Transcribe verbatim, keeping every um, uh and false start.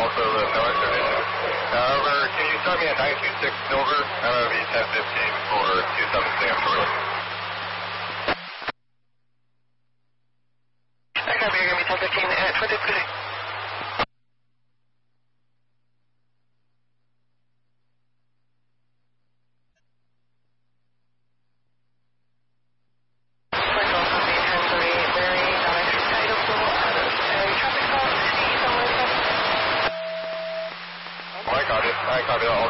also the North Division. However, can you start me at nine two six Silver? I'm going to be ten fifteen for two seven Sam Short. I copy, you're going to be ten fifteen at twenty-six.